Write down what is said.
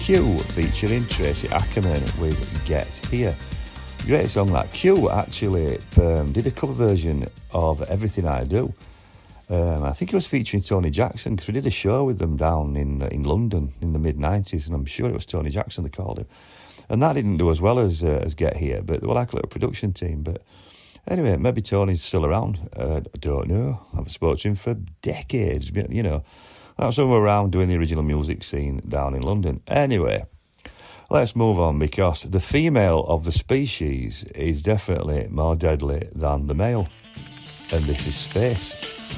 Q featuring Tracy Ackerman with Get Here. Great song that. Q actually did a cover version of Everything I Do. I think it was featuring Tony Jackson, because we did a show with them down in London in the mid-90s, and I'm sure it was Tony Jackson they called him. And that didn't do as well as Get Here, but they were like a little production team. But anyway, maybe Tony's still around. I don't know. I've spoken to him for decades, you know. That's when we're around doing the original music scene down in London. Anyway, let's move on, because the female of the species is definitely more deadly than the male. And this is Space.